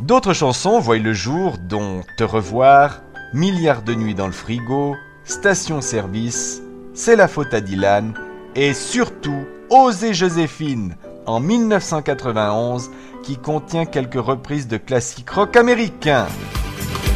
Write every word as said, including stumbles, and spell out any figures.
D'autres chansons voient le jour, dont Te revoir, Milliards de nuits dans le frigo, Station Service, C'est la faute à Dylan et surtout Osez Joséphine en mille neuf cent quatre-vingt-onze qui contient quelques reprises de classiques rock américains.